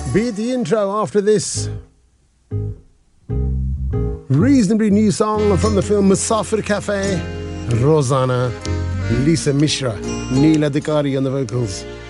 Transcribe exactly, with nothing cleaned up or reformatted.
Beat the intro after this reasonably new song from the film Musafir Cafe. Rosanna, Lisa Mishra, Neil Adhikari on the vocals.